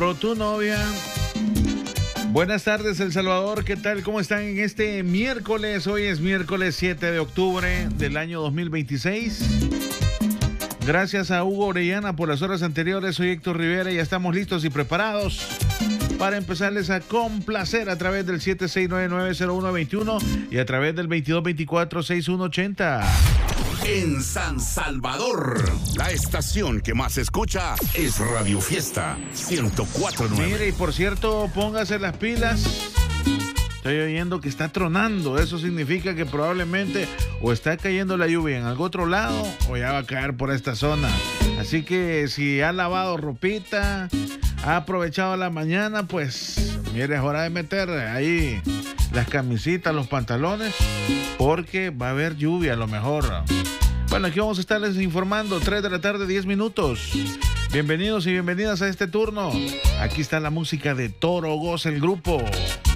o tu novia. Buenas tardes, El Salvador. ¿Qué tal? ¿Cómo están en este miércoles? Hoy es miércoles 7 de octubre del año 2026. Gracias a Hugo Orellana por las horas anteriores. Soy Héctor Rivera y ya estamos listos y preparados para empezarles a complacer a través del 76990121 y a través del 2224-6180. En San Salvador, la estación que más se escucha es Radio Fiesta 104.9. Mire, y por cierto, póngase las pilas. Estoy oyendo que está tronando. Eso significa que probablemente o está cayendo la lluvia en algún otro lado o ya va a caer por esta zona. Así que si ha lavado ropita, ha aprovechado la mañana, pues mire, es hora de meter ahí las camisitas, los pantalones, porque va a haber lluvia a lo mejor. Bueno, aquí vamos a estarles informando. 3 de la tarde, 10 minutos. Bienvenidos y bienvenidas a este turno. Aquí está la música de Toro Goza, el grupo.